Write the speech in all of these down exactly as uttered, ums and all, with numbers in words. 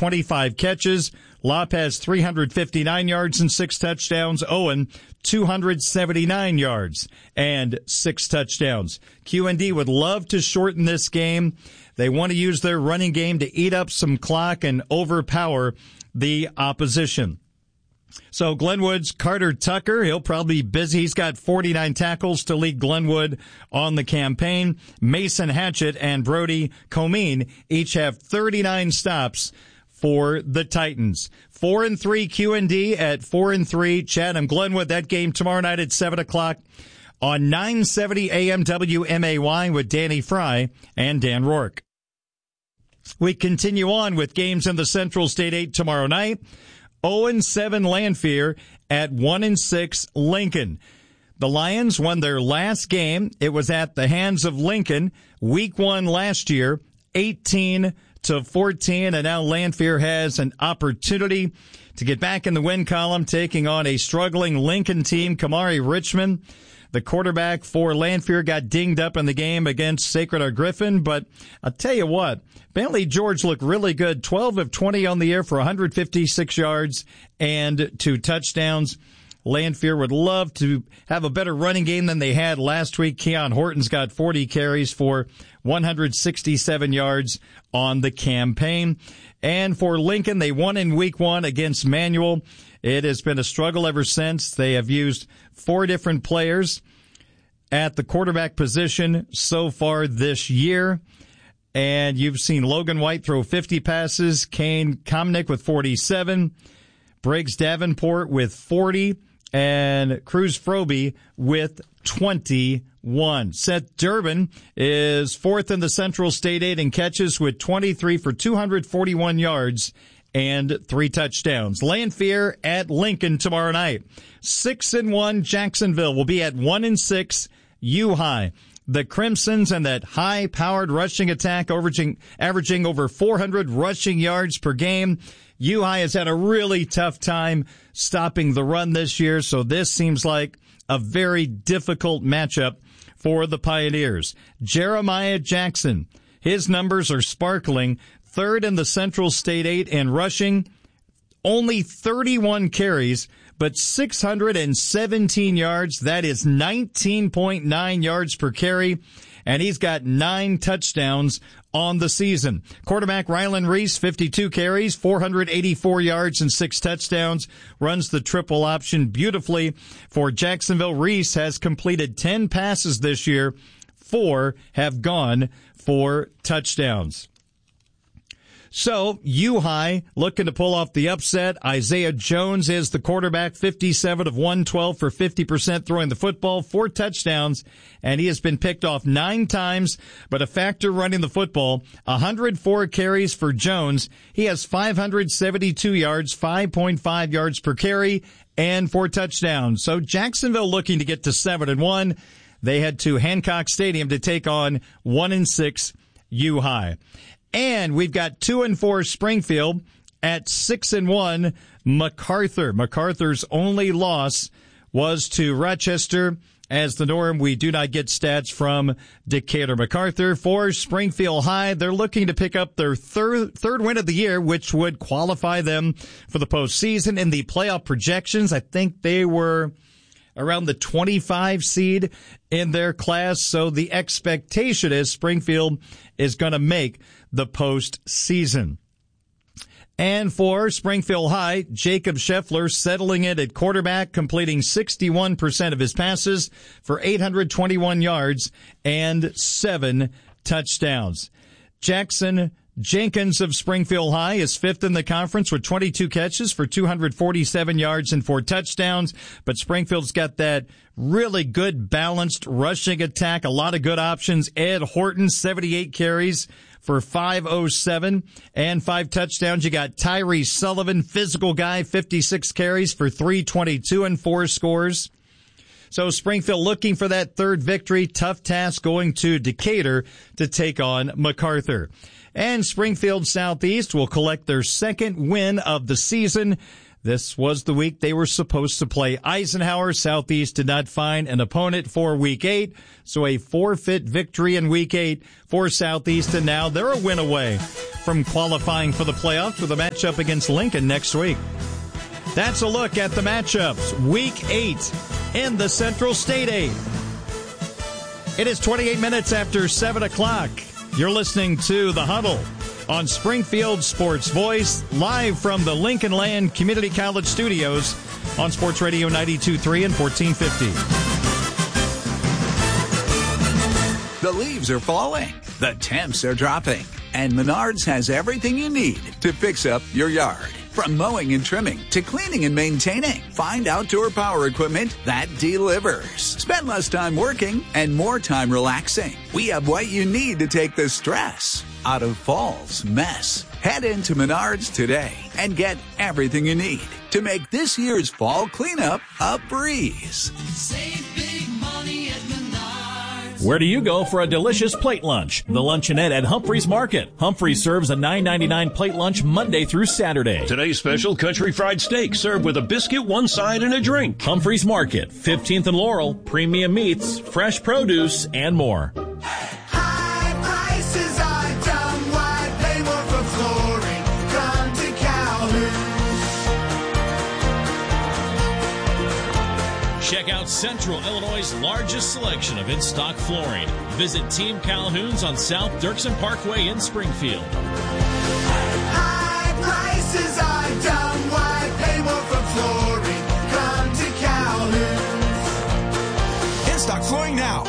twenty-five catches. Lopez, three hundred fifty-nine yards and six touchdowns. Owen, two hundred seventy-nine yards and six touchdowns. Q and D would love to shorten this game. They want to use their running game to eat up some clock and overpower the opposition. So Glenwood's Carter Tucker, he'll probably be busy. He's got forty-nine tackles to lead Glenwood on the campaign. Mason Hatchett and Brody Comine each have thirty-nine stops for the Titans. Four and three Q and D at four and three. Chatham Glenwood, that game tomorrow night at seven o'clock on nine seventy A M W M A Y with Danny Fry and Dan Rourke. We continue on with games in the Central State eight tomorrow night. oh and seven Lanphier at one and six Lincoln. The Lions won their last game. It was at the hands of Lincoln, week one last year, eighteen to fourteen, and now Lanphier has an opportunity to get back in the win column, taking on a struggling Lincoln team. Kamari Richmond, the quarterback for Lanphier, got dinged up in the game against Sacred Heart Griffin, but I'll tell you what, Bentley George looked really good. twelve of twenty on the year for one hundred fifty-six yards and two touchdowns. Lanphier would love to have a better running game than they had last week. Keon Horton's got forty carries for one hundred sixty-seven yards on the campaign. And for Lincoln, they won in week one against Manual. It has been a struggle ever since. They have used four different players at the quarterback position so far this year. And you've seen Logan White throw fifty passes, Kane Komnick with forty-seven, Briggs Davenport with forty, and Cruz Froby with twenty-one. Seth Durbin is fourth in the Central State eight in catches with twenty-three for two hundred forty-one yards and three touchdowns. Lanphier at Lincoln tomorrow night. Six and one Jacksonville will be at one and six U-High. The Crimsons and that high-powered rushing attack, averaging, averaging over four hundred rushing yards per game. U-High has had a really tough time stopping the run this year, so this seems like a very difficult matchup for the Pioneers. Jeremiah Jackson, his numbers are sparkling. Third in the Central State eight in rushing, only thirty-one carries, but six hundred seventeen yards. That is nineteen point nine yards per carry, and he's got nine touchdowns on the season. Quarterback Rylan Reese, fifty-two carries, four hundred eighty-four yards and six touchdowns, runs the triple option beautifully for Jacksonville. Reese has completed ten passes this year. Four have gone for touchdowns. So, U-High looking to pull off the upset. Isaiah Jones is the quarterback, fifty-seven of one twelve for fifty percent throwing the football, four touchdowns, and he has been picked off nine times, but a factor running the football. one hundred four carries for Jones. He has five hundred seventy-two yards, five point five yards per carry, and four touchdowns. So, Jacksonville looking to get to seven and one. They head to Hancock Stadium to take on one and six U-High. And we've got two and four Springfield at six and one MacArthur. MacArthur's only loss was to Rochester. As the norm, we do not get stats from Decatur. MacArthur for Springfield High. They're looking to pick up their third third win of the year, which would qualify them for the postseason. In the playoff projections, I think they were around the twenty-five seed in their class. So the expectation is Springfield is going to make the postseason. And for Springfield High, Jacob Scheffler settling it at quarterback, completing sixty-one percent of his passes for eight hundred twenty-one yards and seven touchdowns. Jackson Jenkins of Springfield High is fifth in the conference with twenty-two catches for two hundred forty-seven yards and four touchdowns. But Springfield's got that really good balanced rushing attack, a lot of good options. Ed Horton, seventy-eight carries for five oh seven and five touchdowns. You got Tyree Sullivan, physical guy, fifty-six carries for three twenty-two and four scores. So Springfield looking for that third victory. Tough task going to Decatur to take on MacArthur. And Springfield Southeast will collect their second win of the season. This was the week they were supposed to play Eisenhower. Southeast did not find an opponent for week eight, so a forfeit victory in week eight for Southeast, and now they're a win away from qualifying for the playoffs with a matchup against Lincoln next week. That's a look at the matchups. Week eight in the Central State eight. It is twenty-eight minutes after seven o'clock. You're listening to The Huddle on Springfield Sports Voice, live from the Lincoln Land Community College Studios on Sports Radio ninety-two point three and fourteen fifty. The leaves are falling, the temps are dropping, and Menards has everything you need to fix up your yard. From mowing and trimming to cleaning and maintaining, find outdoor power equipment that delivers. Spend less time working and more time relaxing. We have what you need to take the stress out of fall's mess. Head into Menards today and get everything you need to make this year's fall cleanup a breeze. Save big money at Menards. Where do you go for a delicious plate lunch? The Luncheonette at Humphreys Market. Humphreys serves a nine ninety-nine plate lunch Monday through Saturday. Today's special, country fried steak served with a biscuit, one side, and a drink. Humphreys Market, fifteenth and Laurel, premium meats, fresh produce, and more. High prices are dumb. Why pay more for flooring? Come to Calhoun. Check out Central Illinois' largest selection of in-stock flooring. Visit Team Calhoun's on South Dirksen Parkway in Springfield. High prices are dumb. Why pay more for flooring? Come to Calhoun. In-stock flooring now.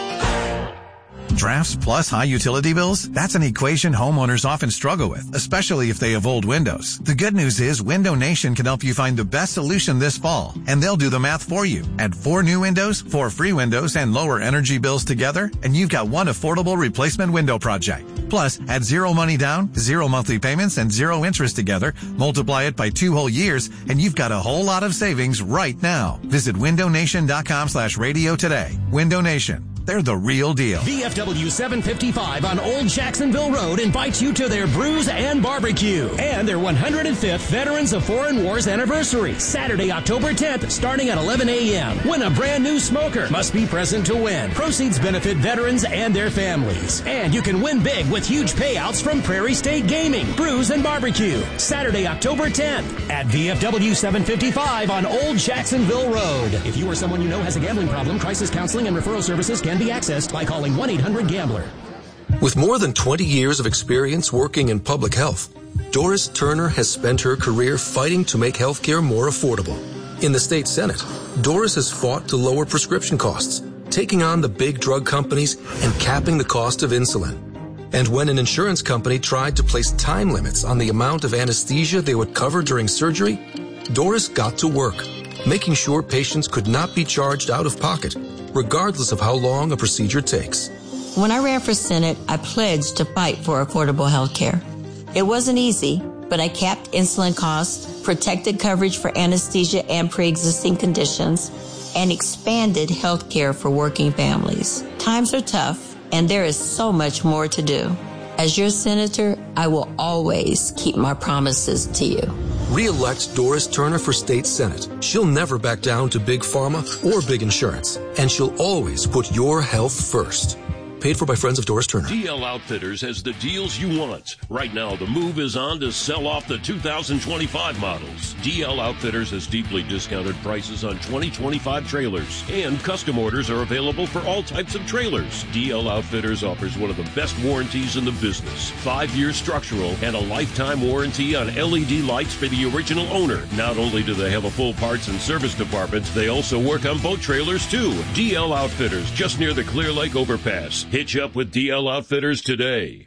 Drafts plus high utility bills? That's an equation homeowners often struggle with, especially if they have old windows. The good news is Window Nation can help you find the best solution this fall, and they'll do the math for you. Add four new windows, four free windows, and lower energy bills together, and you've got one affordable replacement window project. Plus, add zero money down, zero monthly payments, and zero interest together, multiply it by two whole years, and you've got a whole lot of savings right now. Visit windownation.com slash radio today. Window Nation. They're the real deal. V F W seven fifty-five on Old Jacksonville Road invites you to their Brews and Barbecue and their one hundred fifth Veterans of Foreign Wars anniversary, Saturday, October tenth, starting at eleven a.m. Win a brand new smoker. Must be present to win. Proceeds benefit veterans and their families. And you can win big with huge payouts from Prairie State Gaming. Brews and Barbecue, Saturday, October tenth at V F W seven fifty-five on Old Jacksonville Road. If you or someone you know has a gambling problem, crisis counseling and referral services can be accessed by calling one eight hundred gambler. With more than twenty years of experience working in public health, Doris Turner has spent her career fighting to make healthcare more affordable. In the state Senate, Doris has fought to lower prescription costs, taking on the big drug companies and capping the cost of insulin. And when an insurance company tried to place time limits on the amount of anesthesia they would cover during surgery, Doris got to work, making sure patients could not be charged out of pocket, regardless of how long a procedure takes. When I ran for Senate, I pledged to fight for affordable health care. It wasn't easy, but I capped insulin costs, protected coverage for anesthesia and pre-existing conditions, and expanded health care for working families. Times are tough, and there is so much more to do. As your senator, I will always keep my promises to you. Re-elect Doris Turner for State Senate. She'll never back down to big pharma or big insurance, and she'll always put your health first. Paid for by friends of Doris Turner. D L Outfitters has the deals you want. Right now, the move is on to sell off the two thousand twenty-five models. D L Outfitters has deeply discounted prices on twenty twenty-five trailers, and custom orders are available for all types of trailers. D L Outfitters offers one of the best warranties in the business. Five-year structural and a lifetime warranty on L E D lights for the original owner. Not only do they have a full parts and service department, they also work on boat trailers too. D L Outfitters, just near the Clear Lake Overpass. Hitch up with D L Outfitters today.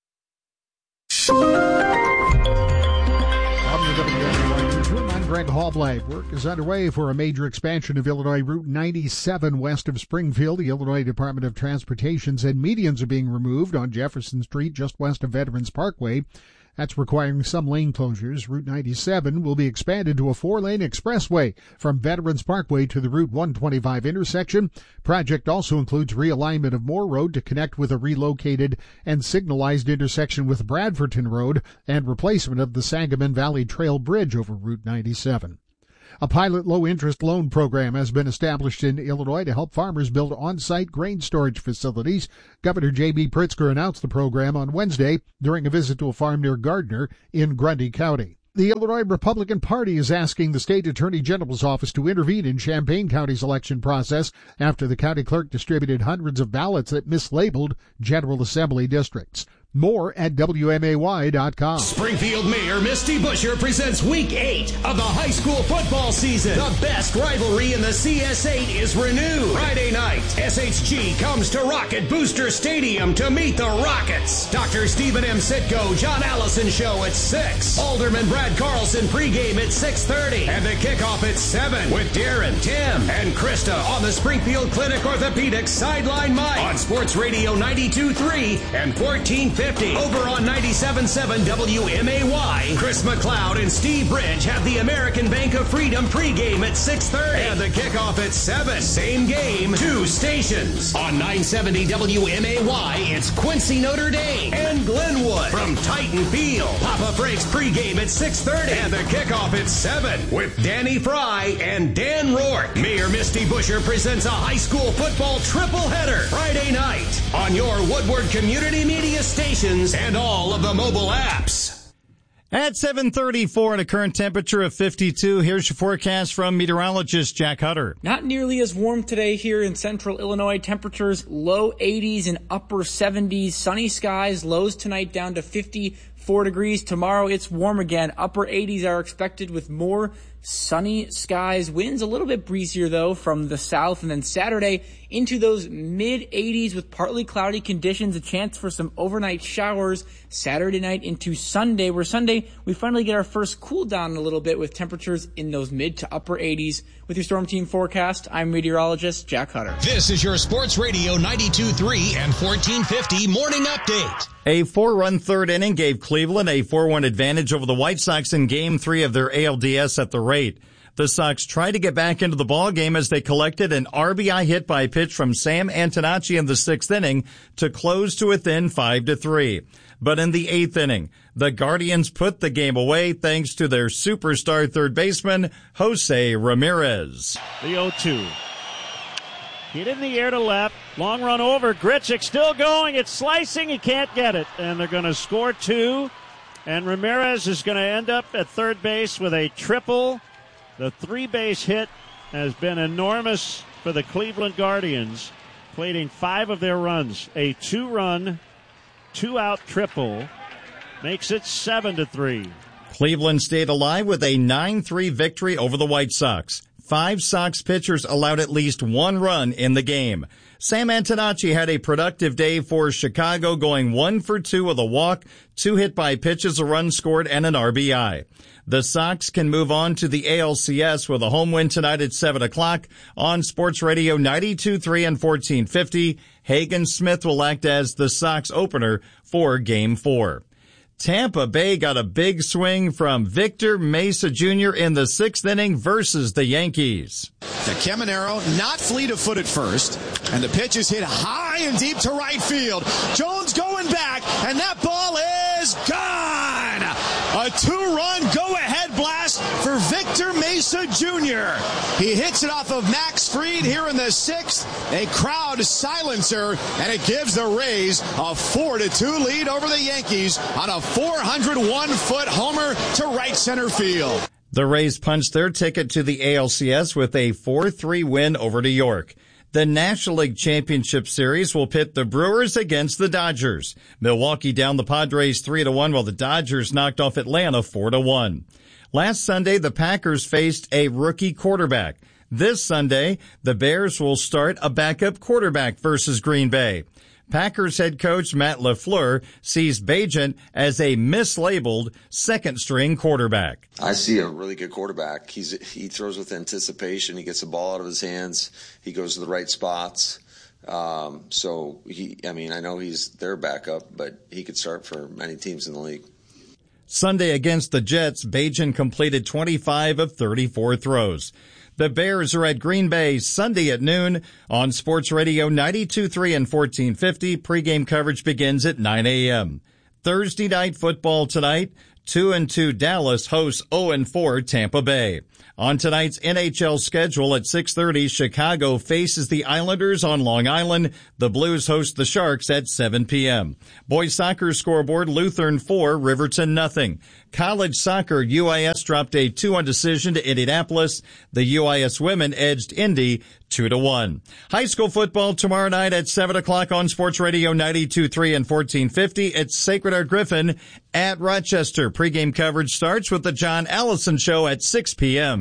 I'm Greg Hallblade. Work is underway for a major expansion of Illinois Route ninety-seven west of Springfield. The Illinois Department of Transportation said medians are being removed on Jefferson Street just west of Veterans Parkway. That's requiring some lane closures. Route ninety-seven will be expanded to a four-lane expressway from Veterans Parkway to the Route one twenty-five intersection. Project also includes realignment of Moore Road to connect with a relocated and signalized intersection with Bradfordton Road and replacement of the Sangamon Valley Trail Bridge over Route ninety-seven. A pilot low-interest loan program has been established in Illinois to help farmers build on-site grain storage facilities. Governor J B. Pritzker announced the program on Wednesday during a visit to a farm near Gardner in Grundy County. The Illinois Republican Party is asking the state attorney general's office to intervene in Champaign County's election process after the county clerk distributed hundreds of ballots that mislabeled General Assembly districts. More at W M A Y dot com. Springfield Mayor Misty Buscher presents Week eight of the high school football season. The best rivalry in the C S eight is renewed. Friday night, S H G comes to Rocket Booster Stadium to meet the Rockets. Doctor Stephen M. Sitko, John Allison Show at six. Alderman Brad Carlson pregame at six thirty. And the kickoff at seven with Darren, Tim, and Krista on the Springfield Clinic Orthopedics Sideline Mic on Sports Radio ninety-two point three and fourteen fifty. Over on ninety-seven point seven W M A Y, Chris McLeod and Steve Bridge have the American Bank of Freedom pregame at six thirty. And the kickoff at seven. Same game, two stations. On nine seventy W M A Y, it's Quincy Notre Dame and Glenwood. From Titan Field, Papa Frank's pregame at six thirty. And the kickoff at seven with Danny Fry and Dan Rourke. Mayor Misty Buscher presents a high school football triple header Friday night on your Woodward Community Media Station and all of the mobile apps. At seven thirty-four and a current temperature of fifty-two, here's your forecast from meteorologist Jack Hutter. Not nearly as warm today here in central Illinois. Temperatures low eighties and upper seventies. Sunny skies, lows tonight down to fifty-four degrees. Tomorrow it's warm again. Upper eighties are expected with more sunny skies. Winds a little bit breezier though from the south. And then Saturday into those mid eighties with partly cloudy conditions, a chance for some overnight showers Saturday night into Sunday, where Sunday we finally get our first cool down a little bit with temperatures in those mid to upper eighties. With your Storm Team forecast, I'm meteorologist Jack Hutter. This is your Sports Radio ninety-two point three and fourteen fifty morning update. A four-run third inning gave Cleveland a four one advantage over the White Sox in Game three of their A L D S at the rate. The Sox tried to get back into the ballgame as they collected an R B I hit by pitch from Sam Antonacci in the sixth inning to close to within five to three. But in the eighth inning, the Guardians put the game away thanks to their superstar third baseman, Jose Ramirez. The oh two. Hit in the air to left. Long run over. Grichuk still going. It's slicing. He can't get it. And they're going to score two. And Ramirez is going to end up at third base with a triple. The three-base hit has been enormous for the Cleveland Guardians, plating five of their runs. A two-run, two-out triple makes it seven to three. Cleveland stayed alive with a nine three victory over the White Sox. Five Sox pitchers allowed at least one run in the game. Sam Antonacci had a productive day for Chicago, going one for two with a walk, two hit by pitches, a run scored, and an R B I. The Sox can move on to the A L C S with a home win tonight at seven o'clock on Sports Radio ninety-two point three and fourteen fifty. Hagen Smith will act as the Sox opener for Game four. Tampa Bay got a big swing from Victor Mesa Junior in the sixth inning versus the Yankees. The Caminero not fleet of foot at first, and the pitch is hit high and deep to right field. Jones going back, and that ball is gone! A two-run go-ahead blast for Victor Mesa Junior He hits it off of Max Fried here in the sixth. A crowd silencer, and it gives the Rays a four to two lead over the Yankees on a four hundred one foot homer to right center field. The Rays punched their ticket to the A L C S with a four three win over New York. The National League Championship Series will pit the Brewers against the Dodgers. Milwaukee down the Padres three to one, while the Dodgers knocked off Atlanta four to one. Last Sunday, the Packers faced a rookie quarterback. This Sunday, the Bears will start a backup quarterback versus Green Bay. Packers head coach Matt LaFleur sees Bagent as a mislabeled second-string quarterback. I see a really good quarterback. He's he throws with anticipation. He gets the ball out of his hands. He goes to the right spots. Um, so he, I mean, I know he's their backup, but he could start for many teams in the league. Sunday against the Jets, Bagent completed twenty-five of thirty-four throws. The Bears are at Green Bay Sunday at noon on Sports Radio ninety-two point three and fourteen fifty. Pregame coverage begins at nine a.m. Thursday night football tonight. two and two Dallas hosts oh and four Tampa Bay. On tonight's N H L schedule at six thirty, Chicago faces the Islanders on Long Island. The Blues host the Sharks at seven p.m. Boys soccer scoreboard, Lutheran four, Riverton nothing. College soccer, U I S dropped a two one decision to Indianapolis. The U I S women edged Indy two to one. High school football tomorrow night at seven o'clock on Sports Radio ninety-two point three and fourteen fifty. It's Sacred Heart Griffin at Rochester. Pregame coverage starts with the John Allison Show at six p.m.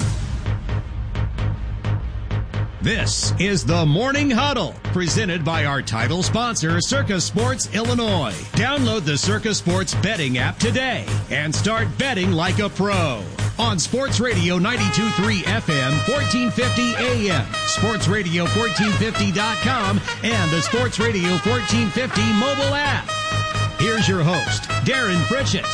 This is the Morning Huddle, presented by our title sponsor, Circa Sports Illinois. Download the Circa Sports betting app today and start betting like a pro. On Sports Radio ninety-two point three F M, fourteen fifty A M, sports radio fourteen fifty dot com, and the Sports Radio fourteen fifty mobile app. Here's your host, Darren Pritchett.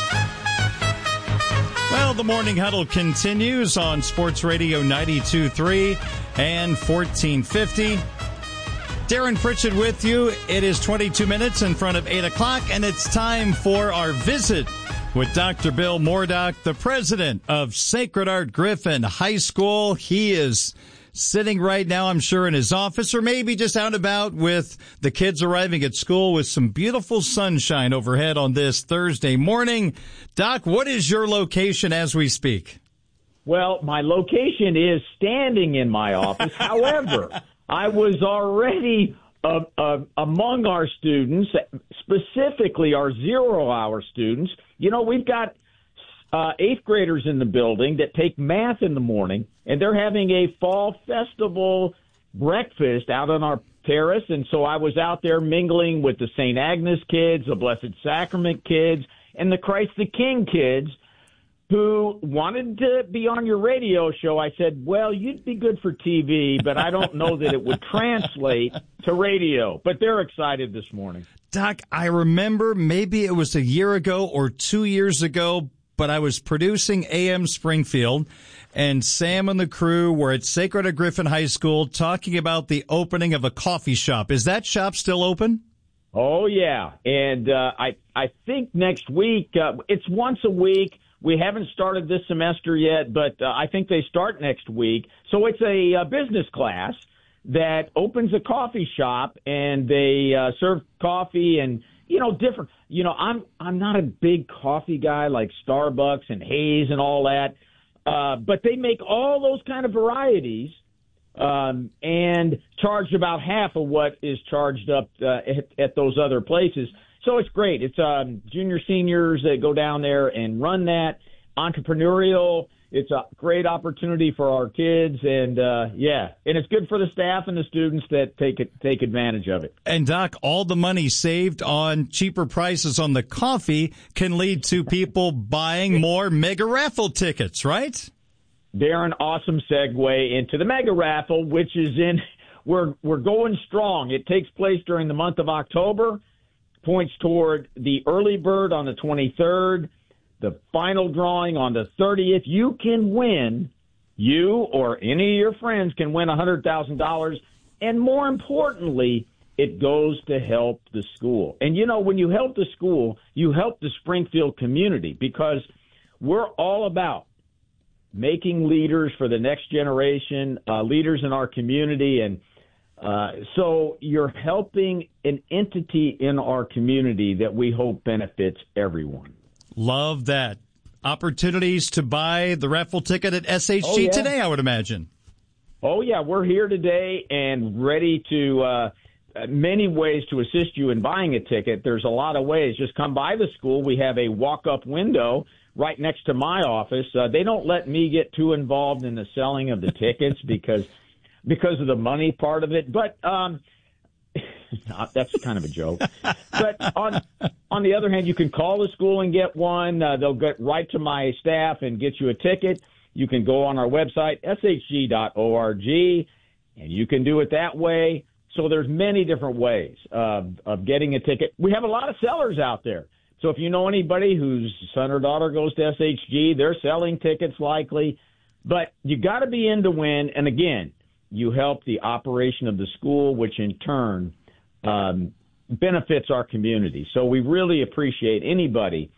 Well, the Morning Huddle continues on Sports Radio ninety-two point three and fourteen fifty. Darren Pritchett with you. It is twenty-two minutes in front of eight o'clock, and it's time for our visit with Doctor Bill Mordock, the president of Sacred Heart Griffin High School. He is sitting right now, I'm sure, in his office, or maybe just out and about with the kids arriving at school with some beautiful sunshine overhead on this Thursday morning. Doc, what is your location as we speak? Well, my location is standing in my office. However, I was already uh, uh, among our students, specifically our zero-hour students. You know, we've got uh, eighth graders in the building that take math in the morning, and they're having a fall festival breakfast out on our terrace. And so I was out there mingling with the Saint Agnes kids, the Blessed Sacrament kids, and the Christ the King kids who wanted to be on your radio show. I said, well, you'd be good for T V, but I don't know that it would translate to radio. But they're excited this morning. Doc, I remember maybe it was a year ago or two years ago, but I was producing A M Springfield, and Sam and the crew were at Sacred Heart Griffin High School talking about the opening of a coffee shop. Is that shop still open? Oh, yeah. And uh, I, I think next week, uh, it's once a week. We haven't started this semester yet, but uh, I think they start next week. So it's a, a business class that opens a coffee shop, and they uh, serve coffee and, you know, different. You know, I'm I'm not a big coffee guy like Starbucks and Hayes and all that, uh, but they make all those kind of varieties um, and charge about half of what is charged up uh, at, at those other places. So it's great. It's um, junior seniors that go down there and run that. Entrepreneurial. It's a great opportunity for our kids, and uh, yeah, and it's good for the staff and the students that take it, take advantage of it. And Doc, all the money saved on cheaper prices on the coffee can lead to people buying more mega raffle tickets, right? Darren, awesome segue into the mega raffle, which is in we're we're going strong. It takes place during the month of October. Points toward the early bird on the twenty-third, the final drawing on the thirtieth. You can win, you or any of your friends can win one hundred thousand dollars. And more importantly, it goes to help the school. And, you know, when you help the school, you help the Springfield community, because we're all about making leaders for the next generation, uh, leaders in our community. And Uh, so you're helping an entity in our community that we hope benefits everyone. Love that. Opportunities to buy the raffle ticket at S H G oh, yeah. today, I would imagine. Oh, yeah. We're here today and ready to uh, many ways to assist you in buying a ticket. There's a lot of ways. Just come by the school. We have a walk-up window right next to my office. Uh, they don't let me get too involved in the selling of the tickets because – because of the money part of it. But um, that's kind of a joke. But on on the other hand, you can call the school and get one. Uh, they'll get right to my staff and get you a ticket. You can go on our website, S H G dot org, and you can do it that way. So there's many different ways of, of getting a ticket. We have a lot of sellers out there. So if you know anybody whose son or daughter goes to S H G, they're selling tickets likely. But you got to be in to win. And again, you help the operation of the school, which in turn um, benefits our community. So we really appreciate anybody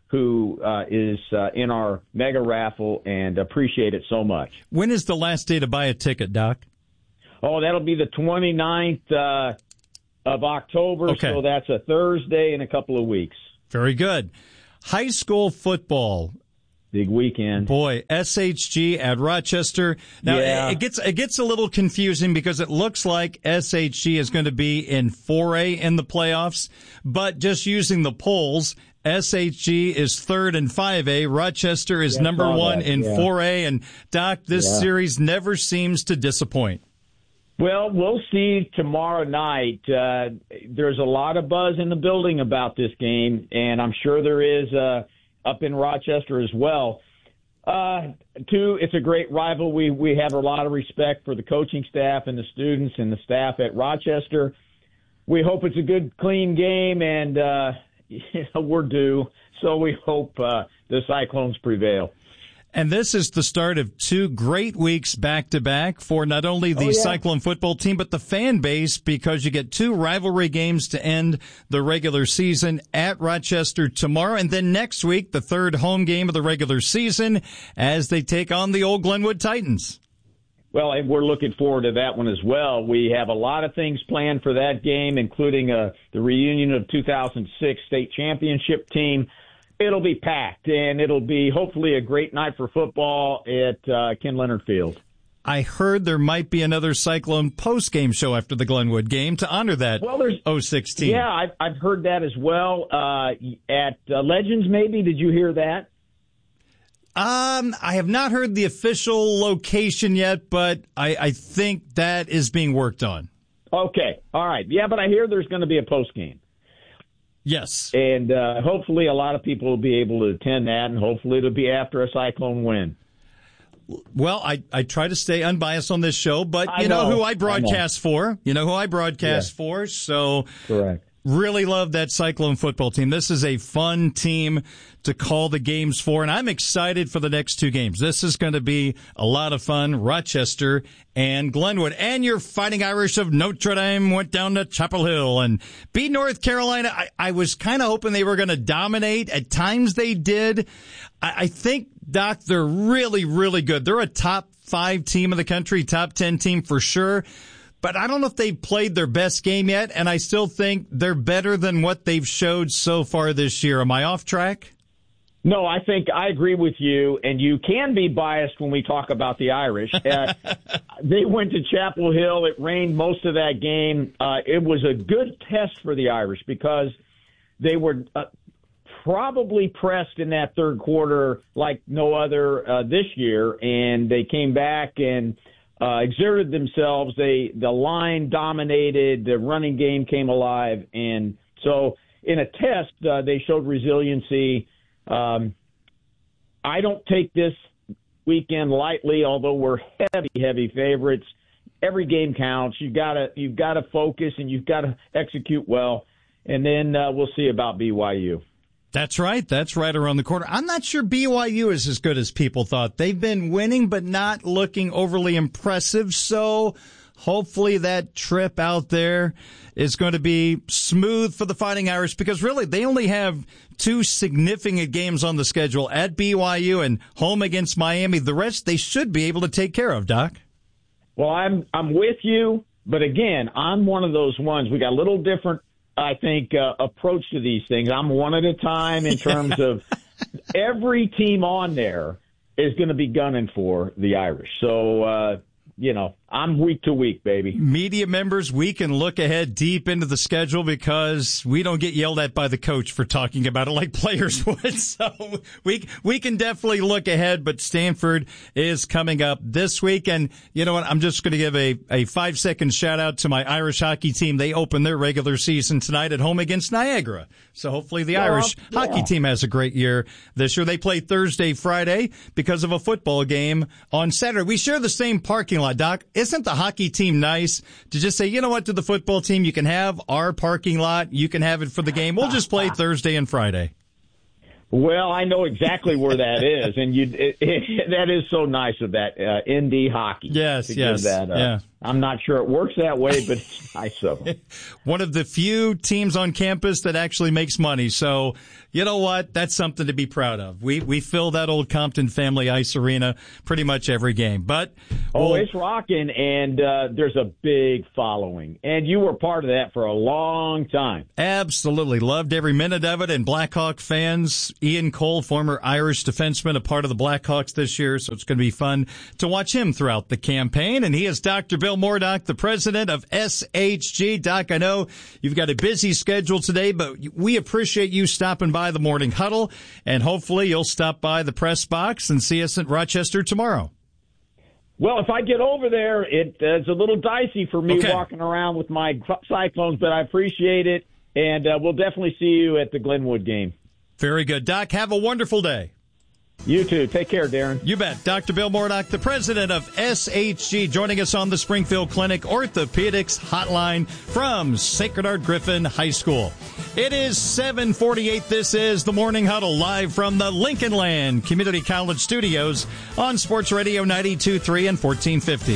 who uh, is uh, in our mega raffle, and appreciate it so much. When is the last day to buy a ticket, Doc? Oh, that'll be the twenty-ninth uh, of October, Okay. so that's a Thursday in a couple of weeks. Very good. High school football. Big weekend. Boy, S H G at Rochester. Now, Yeah. it gets it gets a little confusing because it looks like S H G is going to be in four A in the playoffs, but just using the polls, S H G is third in five A. Rochester is Yeah, I number saw one that. in Yeah. four A. And, Doc, this Yeah. series never seems to disappoint. Well, we'll see tomorrow night. Uh, there's a lot of buzz in the building about this game, and I'm sure there is uh, up in Rochester as well. Uh, two, it's a great rival. We we have a lot of respect for the coaching staff and the students and the staff at Rochester. We hope it's a good, clean game, and uh, you know, we're due. So we hope uh, the Cyclones prevail. And this is the start of two great weeks back-to-back for not only the Oh, yeah. Cyclone football team, but the fan base, because you get two rivalry games to end the regular season at Rochester tomorrow. And then next week, the third home game of the regular season as they take on the old Glenwood Titans. Well, and we're looking forward to that one as well. We have a lot of things planned for that game, including uh, the reunion of two thousand six state championship team. It'll be packed, and it'll be hopefully a great night for football at uh, Ken Leonard Field. I heard there might be another Cyclone post-game show after the Glenwood game to honor that Well, there's oh six team. Yeah, I've, I've heard that as well. Uh, at uh, Legends, maybe? Did you hear that? Um, I have not heard the official location yet, but I, I think that is being worked on. Okay, all right. Yeah, but I hear there's going to be a post game. Yes. And uh, hopefully a lot of people will be able to attend that, and hopefully it'll be after a Cyclone win. Well, I, I try to stay unbiased on this show, but I you know, know. who I broadcast I know. for. You know who I broadcast Yeah. for. So Correct. really love that Cyclone football team. This is a fun team to call the games for, and I'm excited for the next two games. This is going to be a lot of fun. Rochester and Glenwood. And your Fighting Irish of Notre Dame went down to Chapel Hill and beat North Carolina. I, I was kind of hoping they were going to dominate. At times they did. I, I think, Doc, they're really, really good. They're a top five team in the country, top ten team for sure. But I don't know if they've played their best game yet, and I still think they're better than what they've showed so far this year. Am I off track? No, I think I agree with you, and you can be biased when we talk about the Irish. Uh, they went to Chapel Hill. It rained most of that game. Uh, it was a good test for the Irish because they were uh, probably pressed in that third quarter like no other uh, this year, and they came back and uh, exerted themselves. They the line dominated, the running game came alive, and so in a test, uh, they showed resiliency. Um, I don't take this weekend lightly, although we're heavy, heavy favorites. Every game counts. You've got to you've got to focus and you've got to execute well, and then uh, we'll see about B Y U. That's right. That's right around the corner. I'm not sure B Y U is as good as people thought. They've been winning, but not looking overly impressive. So hopefully that trip out there is going to be smooth for the Fighting Irish, because really they only have two significant games on the schedule at B Y U and home against Miami. The rest they should be able to take care of, Doc. Well, I'm I'm with you, but again, I'm one of those ones. We got a little different, I think, uh, approach to these things. I'm one at a time in terms of every team on there is going to be gunning for the Irish. So, uh, you know, I'm week to week, baby. Media members, we can look ahead deep into the schedule because we don't get yelled at by the coach for talking about it like players would. So we we can definitely look ahead, but Stanford is coming up this week. And you know what? I'm just going to give a, a five second shout out to my Irish hockey team. They open their regular season tonight at home against Niagara. So hopefully the Yeah, Irish yeah. hockey team has a great year this year. They play Thursday, Friday because of a football game on Saturday. We share the same parking lot, Doc. Isn't the hockey team nice to just say, you know what, to the football team, you can have our parking lot. You can have it for the game. We'll just play Thursday and Friday. Well, I know exactly where that is, and you it, it, that is so nice of that uh, N D hockey. Yes, to yes, give that, uh, yeah. I'm not sure it works that way, but it's nice of them. One of the few teams on campus that actually makes money. So, you know what? That's something to be proud of. We we fill that old Compton Family Ice Arena pretty much every game. But oh, well, it's rocking, and uh, there's a big following, and you were part of that for a long time. Absolutely. Loved every minute of it, and Blackhawk fans, Ian Cole, former Irish defenseman, a part of the Blackhawks this year, so it's going to be fun to watch him throughout the campaign. And he is Doctor Bill Moredock, the president of S H G. Doc, I know you've got a busy schedule today, but we appreciate you stopping by the Morning Huddle, and hopefully you'll stop by the press box and see us at Rochester tomorrow. Well, if I get over there, it, uh, it's a little dicey for me okay. walking around with my Cyclones, but I appreciate it, and uh, we'll definitely see you at the Glenwood game. Very good. Doc, have a wonderful day. You too. Take care, Darren. You bet. Doctor Bill Moredock, the president of S H G, joining us on the Springfield Clinic Orthopedics Hotline from Sacred Heart Griffin High School. It is seven forty-eight. This is the Morning Huddle, live from the Lincoln Land Community College Studios on Sports Radio ninety-two point three and fourteen fifty.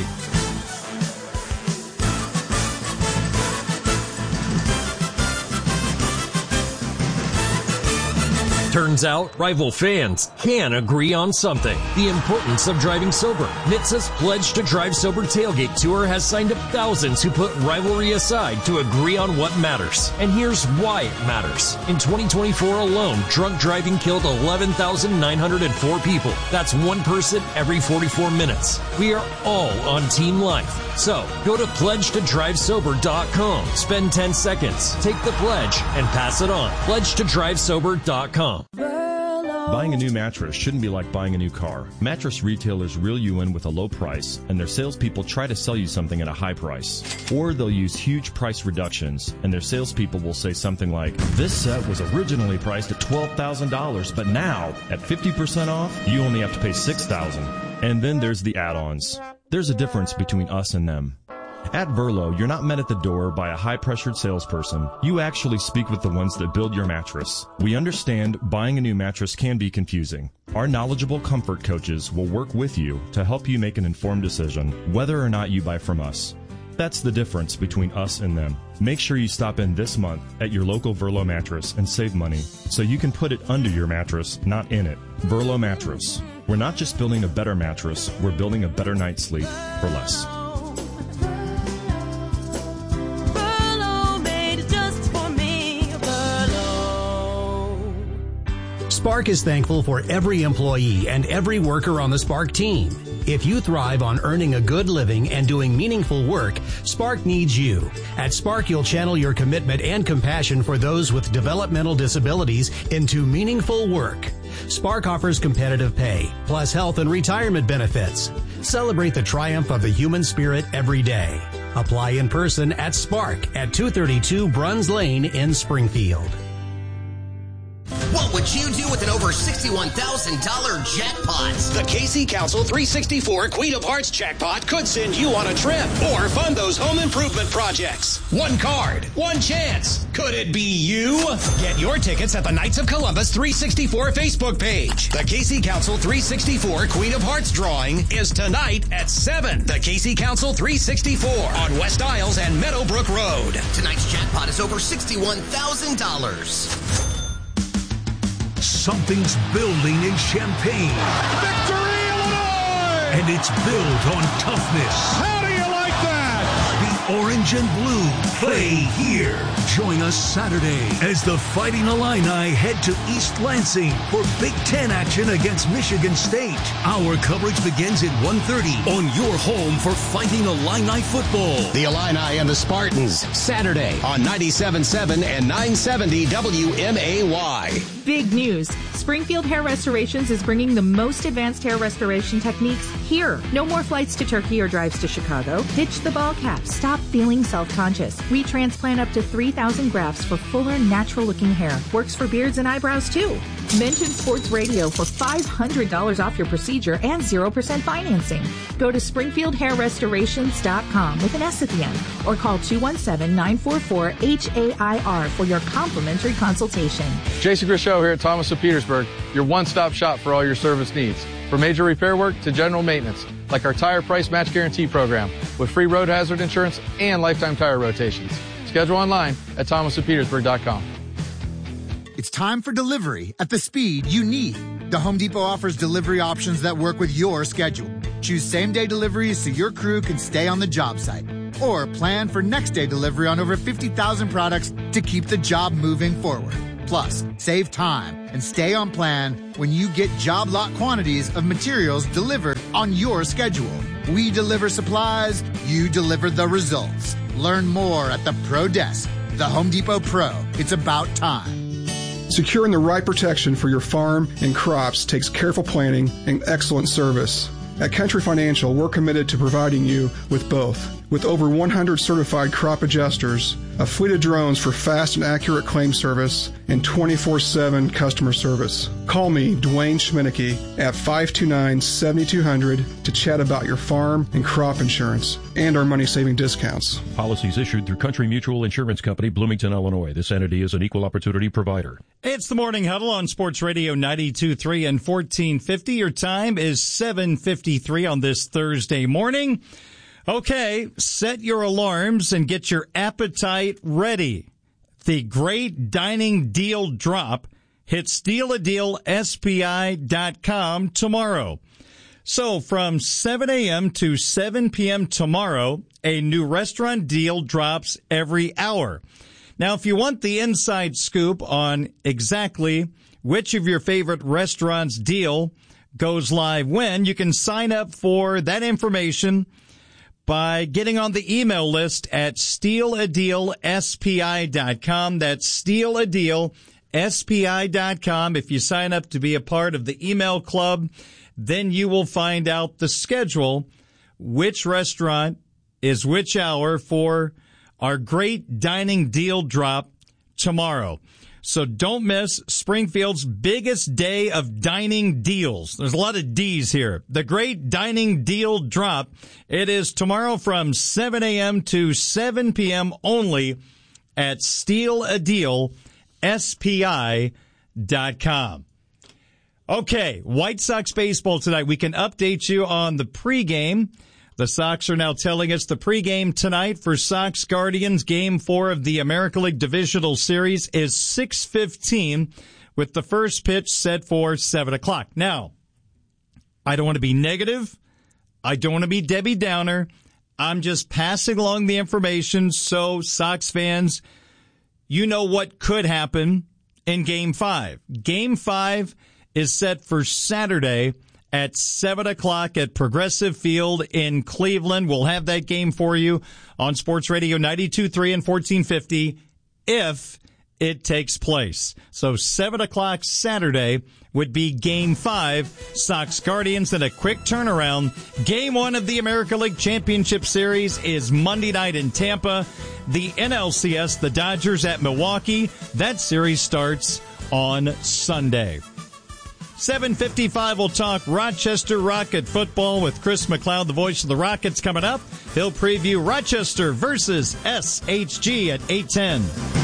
Turns out, rival fans can agree on something. The importance of driving sober. N H T S A's Pledge to Drive Sober Tailgate Tour has signed up thousands who put rivalry aside to agree on what matters. And here's why it matters. In twenty twenty-four alone, drunk driving killed eleven thousand nine hundred four people. That's one person every forty-four minutes. We are all on Team Life. So, go to pledge to drive sober dot com. Spend ten seconds, take the pledge, and pass it on. pledge to drive sober dot com. Buying a new mattress shouldn't be like buying a new car. Mattress retailers reel you in with a low price, and their salespeople try to sell you something at a high price. Or they'll use huge price reductions, and their salespeople will say something like, this set was originally priced at twelve thousand dollars, but now, at fifty percent off, you only have to pay six thousand dollars. And then there's the add-ons. There's a difference between us and them. At Verlo, you're not met at the door by a high-pressured salesperson. You actually speak with the ones that build your mattress. We understand buying a new mattress can be confusing. Our knowledgeable comfort coaches will work with you to help you make an informed decision, whether or not you buy from us. That's the difference between us and them. Make sure you stop in this month at your local Verlo mattress and save money so you can put it under your mattress, not in it. Verlo Mattress. We're not just building a better mattress, we're building a better night's sleep for less. Spark is thankful for every employee and every worker on the Spark team. If you thrive on earning a good living and doing meaningful work, Spark needs you. At Spark, you'll channel your commitment and compassion for those with developmental disabilities into meaningful work. Spark offers competitive pay, plus health and retirement benefits. Celebrate the triumph of the human spirit every day. Apply in person at Spark at two thirty-two Bruns Lane in Springfield. What would you do with an over sixty-one thousand dollars jackpot? The K C Council three sixty-four Queen of Hearts jackpot could send you on a trip or fund those home improvement projects. One card, one chance. Could it be you? Get your tickets at the Knights of Columbus three sixty-four Facebook page. The K C Council three sixty-four Queen of Hearts drawing is tonight at seven. The K C Council three sixty-four on West Isles and Meadowbrook Road. Tonight's jackpot is over sixty-one thousand dollars. Something's building in Champaign. Victory, Illinois! And it's built on toughness. How do you like that? The orange and blue play here. Join us Saturday as the Fighting Illini head to East Lansing for Big Ten action against Michigan State. Our coverage begins at one thirty on your home for Fighting Illini football. The Illini and the Spartans, Saturday on ninety-seven point seven and nine seventy W M A Y. Big news. Springfield Hair Restorations is bringing the most advanced hair restoration techniques here. No more flights to Turkey or drives to Chicago. Ditch the ball cap. Stop feeling self-conscious. We transplant up to three thousand grafts for fuller, natural-looking hair. Works for beards and eyebrows, too. Mention Sports Radio for five hundred dollars off your procedure and zero percent financing. Go to Springfield Hair Restorations dot com with an S at the end or call two one seven, nine four four, H A I R for your complimentary consultation. Jason Grishow here at Thomas of Petersburg, your one-stop shop for all your service needs. From major repair work to general maintenance, like our Tire Price Match Guarantee program with free road hazard insurance and lifetime tire rotations. Schedule online at thomas of petersburg dot com. It's time for delivery at the speed you need. The Home Depot offers delivery options that work with your schedule. Choose same-day deliveries so your crew can stay on the job site. Or plan for next-day delivery on over fifty thousand products to keep the job moving forward. Plus, save time and stay on plan when you get job lot quantities of materials delivered on your schedule. We deliver supplies, you deliver the results. Learn more at the Pro Desk. The Home Depot Pro. It's about time. Securing the right protection for your farm and crops takes careful planning and excellent service. At Country Financial, we're committed to providing you with both. With over one hundred certified crop adjusters, a fleet of drones for fast and accurate claim service, and twenty-four seven customer service. Call me, Dwayne Schminicki, at five two nine, seven two zero zero to chat about your farm and crop insurance and our money-saving discounts. Policies issued through Country Mutual Insurance Company, Bloomington, Illinois. This entity is an equal opportunity provider. It's the Morning Huddle on Sports Radio ninety-two point three and fourteen fifty. Your time is seven fifty-three on this Thursday morning. Okay, set your alarms and get your appetite ready. The Great Dining Deal Drop hits steal a deal S P I dot com tomorrow. So from seven a.m. to seven p.m. tomorrow, a new restaurant deal drops every hour. Now, if you want the inside scoop on exactly which of your favorite restaurants' deal goes live when, you can sign up for that information by getting on the email list at steal a deal S P I dot com. That's steal a deal S P I dot com. If you sign up to be a part of the email club, then you will find out the schedule, which restaurant is which hour for our Great Dining Deal Drop tomorrow. So don't miss Springfield's biggest day of dining deals. There's a lot of D's here. The Great Dining Deal Drop. It is tomorrow from seven a.m. to seven p.m. only at steal a deal S P I dot com. Okay, White Sox baseball tonight. We can update you on the pregame. The Sox are now telling us the pregame tonight for Sox Guardians Game four of the American League Divisional Series is six fifteen with the first pitch set for seven o'clock. Now, I don't want to be negative. I don't want to be Debbie Downer. I'm just passing along the information so Sox fans, you know what could happen in Game five. Game five is set for Saturday at seven o'clock at Progressive Field in Cleveland. We'll have that game for you on Sports Radio ninety-two point three and fourteen fifty if it takes place. So seven o'clock Saturday would be Game five. Sox Guardians in a quick turnaround. Game one of the American League Championship Series is Monday night in Tampa. The N L C S, the Dodgers at Milwaukee. That series starts on Sunday. seven fifty-five, we'll talk Rochester Rocket football with Chris McLeod, the voice of the Rockets, coming up. He'll preview Rochester versus S H G at eight ten.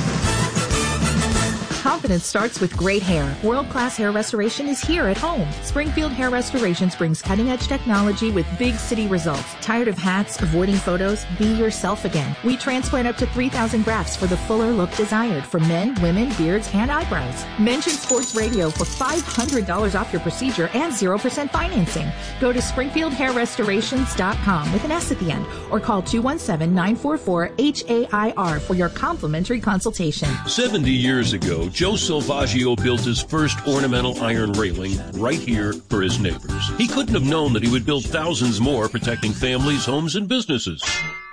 Confidence starts with great hair. World-class hair restoration is here at home. Springfield Hair Restorations brings cutting-edge technology with big city results. Tired of hats, avoiding photos? Be yourself again. We transplant up to three thousand grafts for the fuller look desired for men, women, beards, and eyebrows. Mention Sports Radio for five hundred dollars off your procedure and zero percent financing. Go to Springfield Hair Restorations dot com with an S at the end or call two one seven, nine four four, H A I R for your complimentary consultation. seventy years ago, Joe Salvaggio built his first ornamental iron railing right here for his neighbors. He couldn't have known that he would build thousands more protecting families, homes, and businesses.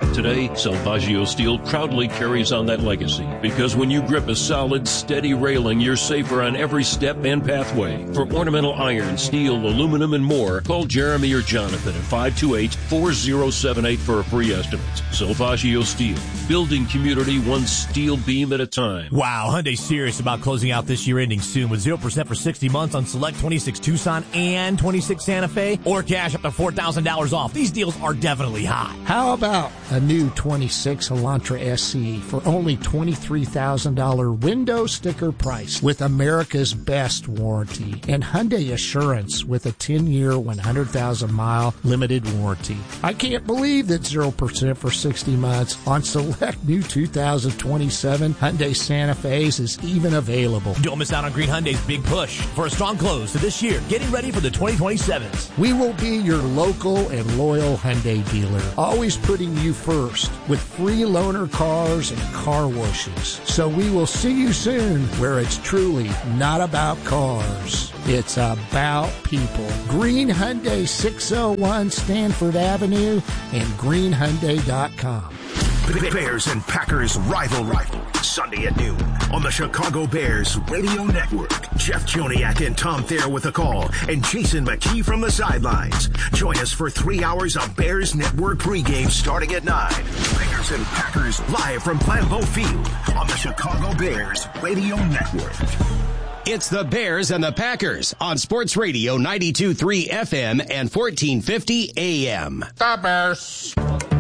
Today, Salvaggio Steel proudly carries on that legacy because when you grip a solid, steady railing, you're safer on every step and pathway. For ornamental iron, steel, aluminum, and more, call Jeremy or Jonathan at five two eight, four zero seven eight for a free estimate. Salvaggio Steel, building community one steel beam at a time. Wow, Hyundai's serious about closing out this year ending soon with zero percent for sixty months on select twenty-six Tucson and twenty-six Santa Fe, or cash up to four thousand dollars off. These deals are definitely hot. How about a new twenty-six Elantra S E for only twenty-three thousand dollars window sticker price with America's best warranty and Hyundai Assurance with a ten-year, one hundred thousand mile limited warranty. I can't believe that zero percent for sixty months on select new two thousand twenty-seven Hyundai Santa Fe's is even available. Don't miss out on Green Hyundai's big push for a strong close to this year, getting ready for the twenty twenty-sevens. We will be your local and loyal Hyundai dealer, always putting you first with free loaner cars and car washes. So we will see you soon where it's truly not about cars. It's about people. Green Hyundai, six oh one Stanford Avenue and green hyundai dot com. Bears and Packers rivalry. Sunday at noon on the Chicago Bears Radio Network. Jeff Joniak and Tom Thayer with a call and Jason McKee from the sidelines. Join us for three hours of Bears Network pregame starting at nine. Bears and Packers live from Lambeau Field on the Chicago Bears Radio Network. It's the Bears and the Packers on Sports Radio ninety-two point three F M and fourteen fifty A M. The Bears.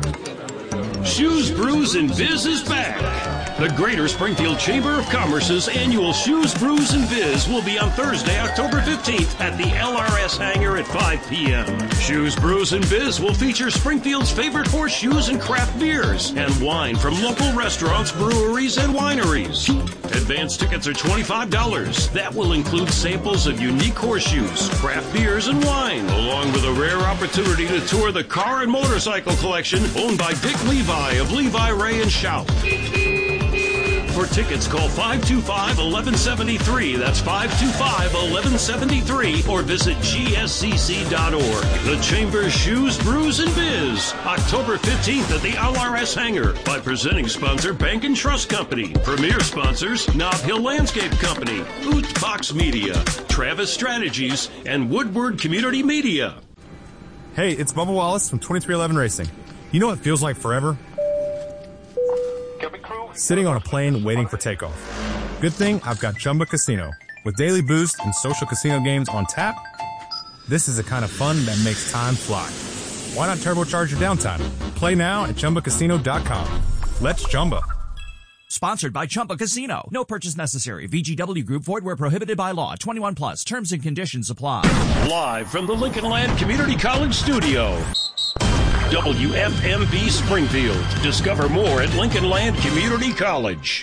Shoes, Brews, and Biz is back. The Greater Springfield Chamber of Commerce's annual Shoes, Brews, and Biz will be on Thursday, October fifteenth at the L R S hangar at five p.m. Shoes, Brews, and Biz will feature Springfield's favorite horseshoes and craft beers and wine from local restaurants, breweries, and wineries. Advance tickets are twenty-five dollars. That will include samples of unique horseshoes, craft beers, and wine, along with a rare opportunity to tour the car and motorcycle collection owned by Dick Levi of Levi, Ray, and Shout. For tickets, call five two five, one one seven three. That's five two five, one one seven three. Or visit G S C C dot org. The Chamber's Shoes, Brews, and Biz. October fifteenth at the L R S hangar. By presenting sponsor Bank and Trust Company. Premier sponsors Nob Hill Landscape Company, Oot Box Media, Travis Strategies, and Woodward Community Media. Hey, it's Bubba Wallace from twenty-three eleven Racing. You know what feels like forever? Sitting on a plane waiting for takeoff. Good thing I've got Chumba Casino. With daily boost and social casino games on tap, this is the kind of fun that makes time fly. Why not turbocharge your downtime? Play now at Chumba Casino dot com. Let's Chumba. Sponsored by Chumba Casino. No purchase necessary. V G W Group. Void where prohibited by law. twenty-one plus. Terms and conditions apply. Live from the Lincoln Land Community College studio. W F M B Springfield. Discover more at Lincoln Land Community College.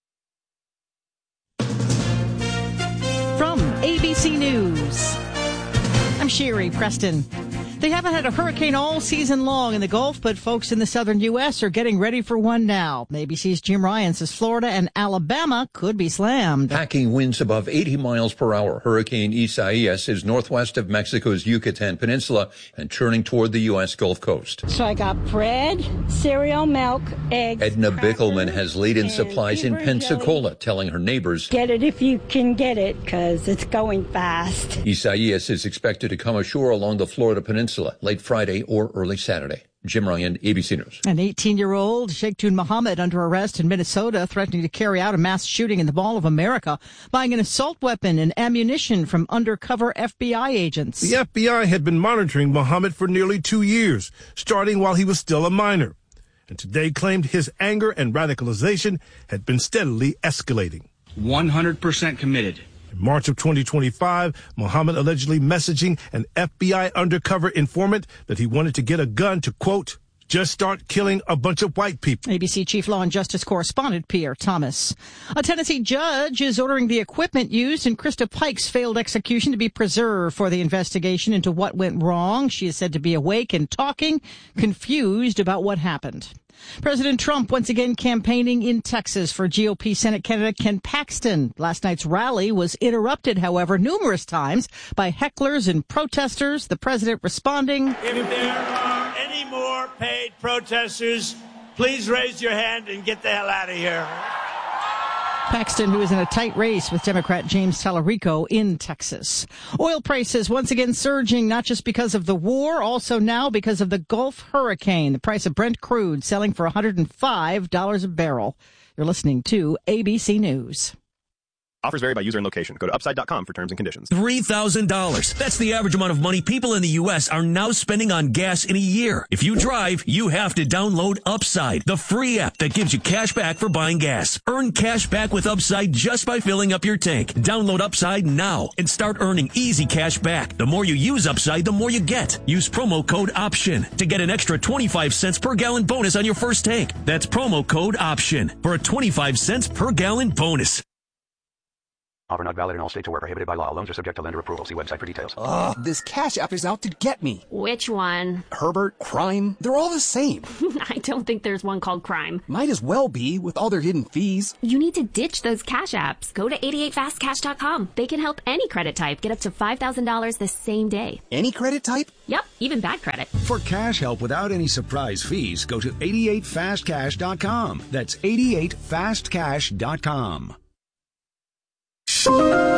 From A B C News, I'm Sherry Preston. They haven't had a hurricane all season long in the Gulf, but folks in the southern U S are getting ready for one now. A B C's Jim Ryan says Florida and Alabama could be slammed. Packing winds above eighty miles per hour. Hurricane Isaias is northwest of Mexico's Yucatan Peninsula and churning toward the U S Gulf Coast. So I got bread, cereal, milk, eggs. Edna Bickelman has laid in supplies in Pensacola, jelly. Telling her neighbors, "Get it if you can get it, because it's going fast." Isaias is expected to come ashore along the Florida Peninsula late Friday or early Saturday. Jim Ryan, A B C News. An eighteen-year-old Sheikh Tun Mohammed under arrest in Minnesota, threatening to carry out a mass shooting in the Mall of America, buying an assault weapon and ammunition from undercover F B I agents. The F B I had been monitoring Mohammed for nearly two years, starting while he was still a minor, and today claimed his anger and radicalization had been steadily escalating. one hundred percent committed. In March of twenty twenty-five, Mohammed allegedly messaging an F B I undercover informant that he wanted to get a gun to, quote, just start killing a bunch of white people. A B C Chief Law and Justice Correspondent Pierre Thomas. A Tennessee judge is ordering the equipment used in Krista Pike's failed execution to be preserved for the investigation into what went wrong. She is said to be awake and talking, confused about what happened. President Trump once again campaigning in Texas for G O P Senate candidate Ken Paxton. Last night's rally was interrupted, however, numerous times by hecklers and protesters. The president responding, "If there are any more paid protesters, please raise your hand and get the hell out of here. Paxton, who is in a tight race with Democrat James Tallarico in Texas. Oil prices once again surging, not just because of the war, also now because of the Gulf hurricane. The price of Brent crude selling for one hundred five dollars a barrel. You're listening to A B C News. Offers vary by user and location. Go to upside dot com for terms and conditions. three thousand dollars. That's the average amount of money people in the U S are now spending on gas in a year. If you drive, you have to download Upside, the free app that gives you cash back for buying gas. Earn cash back with Upside just by filling up your tank. Download Upside now and start earning easy cash back. The more you use Upside, the more you get. Use promo code OPTION to get an extra twenty-five cents per gallon bonus on your first tank. That's promo code OPTION for a twenty-five cents per gallon bonus. Offer not valid in all states or where prohibited by law. Loans are subject to lender approval. See website for details. Ugh, this Cash App is out to get me. Which one? Herbert, Crime, they're all the same. I don't think there's one called Crime. Might as well be, with all their hidden fees. You need to ditch those Cash Apps. Go to eighty-eight fast cash dot com. They can help any credit type get up to five thousand dollars the same day. Any credit type? Yep, even bad credit. For cash help without any surprise fees, go to eighty-eight fast cash dot com. That's eighty-eight fast cash dot com. From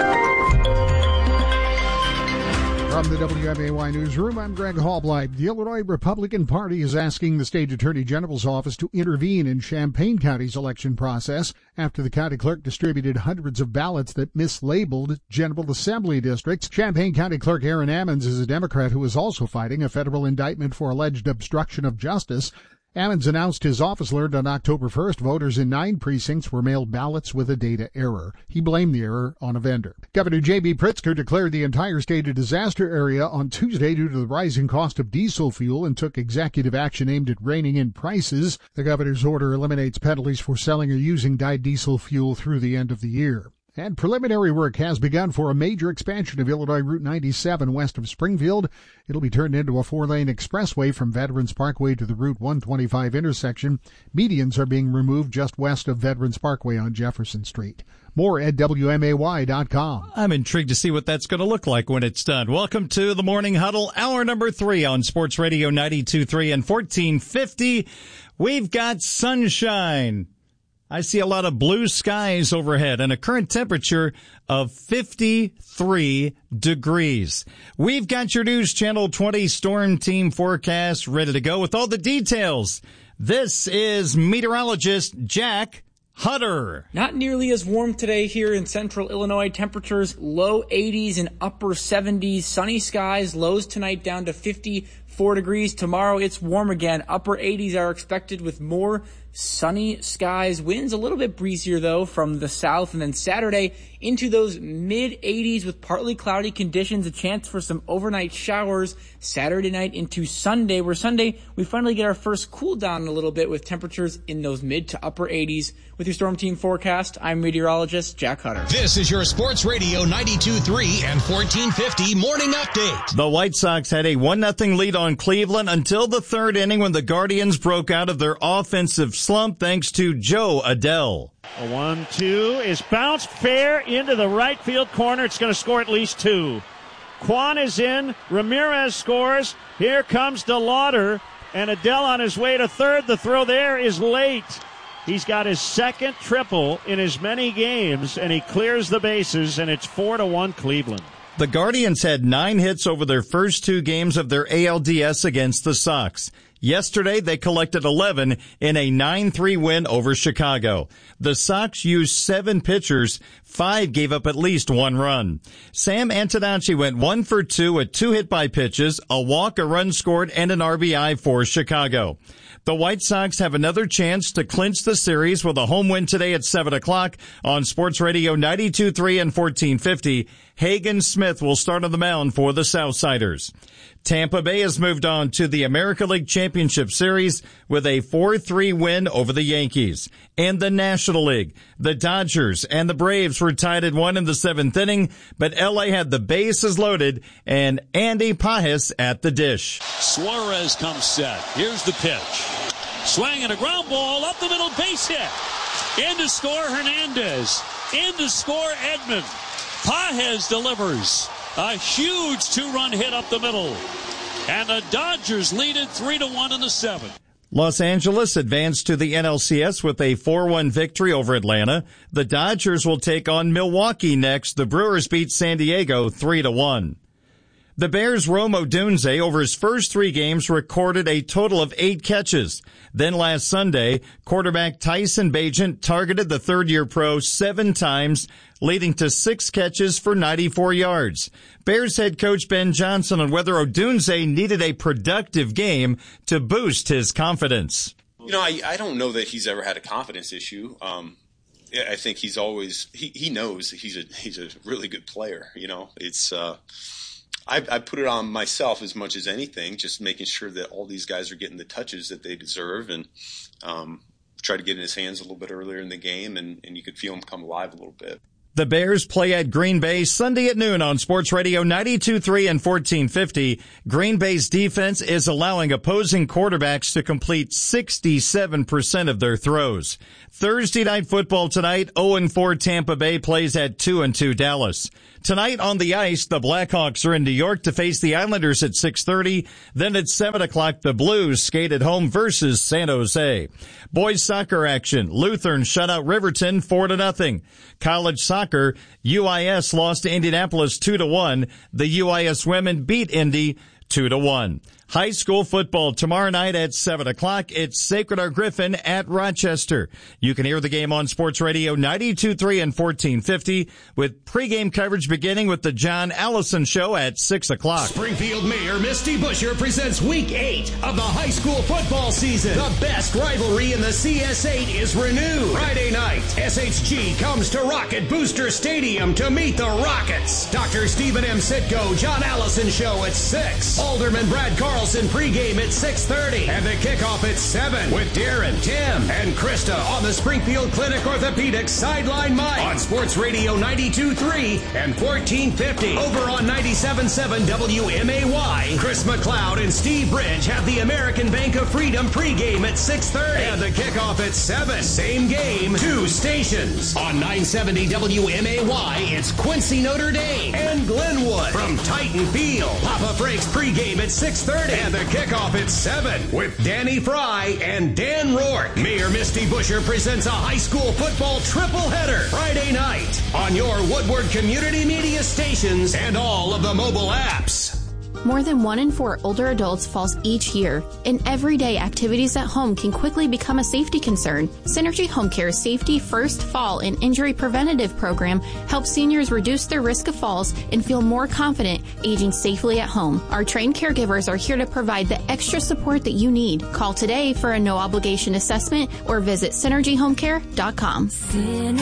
the W M A Y Newsroom, I'm Greg Hallblight. The Illinois Republican Party is asking the state attorney general's office to intervene in Champaign County's election process after the county clerk distributed hundreds of ballots that mislabeled General Assembly districts. Champaign County Clerk Aaron Ammons is a Democrat who is also fighting a federal indictment for alleged obstruction of justice. Ammons announced his office learned on October first voters in nine precincts were mailed ballots with a data error. He blamed the error on a vendor. Governor J B. Pritzker declared the entire state a disaster area on Tuesday due to the rising cost of diesel fuel and took executive action aimed at reining in prices. The governor's order eliminates penalties for selling or using dyed diesel fuel through the end of the year. And preliminary work has begun for a major expansion of Illinois Route ninety-seven west of Springfield. It'll be turned into a four-lane expressway from Veterans Parkway to the Route one twenty-five intersection. Medians are being removed just west of Veterans Parkway on Jefferson Street. More at W M A Y dot com. I'm intrigued to see what that's going to look like when it's done. Welcome to the Morning Huddle, hour number three on Sports Radio ninety-two point three and fourteen fifty. We've got sunshine. I see a lot of blue skies overhead and a current temperature of fifty-three degrees. We've got your News Channel twenty Storm Team forecast ready to go with all the details. This is meteorologist Jack Hutter. Not nearly as warm today here in central Illinois. Temperatures low eighties and upper seventies. Sunny skies, lows tonight down to fifty-four degrees. Tomorrow it's warm again. Upper eighties are expected with more sunny skies. Winds a little bit breezier though from the south. And then Saturday into those mid eighties with partly cloudy conditions. A chance for some overnight showers Saturday night into Sunday, where Sunday we finally get our first cool down a little bit with temperatures in those mid to upper eighties. With your Storm Team forecast, I'm meteorologist Jack Hutter. This is your Sports Radio ninety-two point three and fourteen fifty morning update. The White Sox had a one nothing lead on Cleveland until the third inning when the Guardians broke out of their offensive slump thanks to Joe Adell. A one two is bounced fair into the right field corner. It's going to score at least two. Kwan is in. Ramirez scores. Here comes DeLauder. And Adell on his way to third. The throw there is late. He's got his second triple in as many games, and he clears the bases, and it's four to one Cleveland. The Guardians had nine hits over their first two games of their A L D S against the Sox. Yesterday, they collected eleven in a nine three win over Chicago. The Sox used seven pitchers. Five gave up at least one run. Sam Antonacci went one for two with two hit-by pitches, a walk, a run scored, and an R B I for Chicago. The White Sox have another chance to clinch the series with a home win today at seven o'clock on Sports Radio ninety-two point three and fourteen fifty. Hagen Smith will start on the mound for the Southsiders. Tampa Bay has moved on to the America League Championship Series with a four three win over the Yankees. In the National League, the Dodgers and the Braves were tied at one in the seventh inning, but L A had the bases loaded and Andy Pajes at the dish. Suarez comes set. Here's the pitch. Swing and a ground ball up the middle, base hit. In to score Hernandez. In to score Edman. Pajes delivers a huge two-run hit up the middle. And the Dodgers lead it three to one in the seventh. Los Angeles advanced to the N L C S with a four one victory over Atlanta. The Dodgers will take on Milwaukee next. The Brewers beat San Diego three to one. The Bears' Rome Odunze, over his first three games, recorded a total of eight catches. Then last Sunday, quarterback Tyson Bagent targeted the third-year pro seven times, leading to six catches for ninety-four yards. Bears head coach Ben Johnson on whether Odunze needed a productive game to boost his confidence. You know, I, I don't know that he's ever had a confidence issue. Um, I think he's always, he, he knows he's a, he's a really good player. You know, it's, uh, I, I put it on myself as much as anything, just making sure that all these guys are getting the touches that they deserve, and um, try to get in his hands a little bit earlier in the game, and, and you could feel him come alive a little bit. The Bears play at Green Bay Sunday at noon on Sports Radio ninety-two point three and fourteen fifty. Green Bay's defense is allowing opposing quarterbacks to complete sixty-seven percent of their throws. Thursday night football tonight, oh and four Tampa Bay plays at two and two Dallas. Tonight on the ice, the Blackhawks are in New York to face the Islanders at six thirty. Then at seven o'clock, the Blues skate at home versus San Jose. Boys soccer action. Lutheran shut out Riverton four to nothing. College soccer, U I S lost to Indianapolis two to one. The U I S women beat Indy two to one. High school football tomorrow night at seven o'clock. It's Sacred Heart Griffin at Rochester. You can hear the game on Sports Radio ninety-two point three and fourteen fifty with pregame coverage beginning with the John Allison Show at six o'clock. Springfield Mayor Misty Buscher presents Week eight of the high school football season. The best rivalry in the C S eight is renewed. Friday night, S H G comes to Rocket Booster Stadium to meet the Rockets. Doctor Stephen M. Sitko, John Allison Show at six. Alderman Brad Carlson pregame at six thirty. And the kickoff at seven with Darren, Tim, and Krista on the Springfield Clinic Orthopedics Sideline Mic on Sports Radio ninety-two point three and fourteen fifty. Over on ninety-seven point seven W M A Y, Chris McLeod and Steve Bridge have the American Bank of Freedom pregame at six thirty. And the kickoff at seven. Same game, two stations. On nine seventy W M A Y, it's Quincy, Notre Dame and Glenwood. From Titan Field, Papa Frank's pregame at six thirty. And the kickoff at seven with Danny Fry and Dan Rourke. Mayor Misty Buscher presents a high school football triple header Friday night on your Woodward Community Media stations and all of the mobile apps. More than one in four older adults falls each year, and everyday activities at home can quickly become a safety concern. Synergy Home Care's Safety First Fall and Injury Preventative Program helps seniors reduce their risk of falls and feel more confident aging safely at home. Our trained caregivers are here to provide the extra support that you need. Call today for a no-obligation assessment or visit synergy home care dot com.